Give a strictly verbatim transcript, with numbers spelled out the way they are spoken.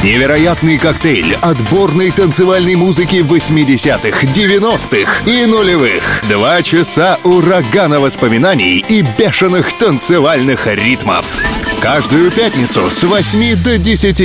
Невероятный коктейль отборной танцевальной музыки восьмидесятых, девяностых и нулевых. Два часа урагана воспоминаний и бешеных танцевальных ритмов. Каждую пятницу с восьми до десяти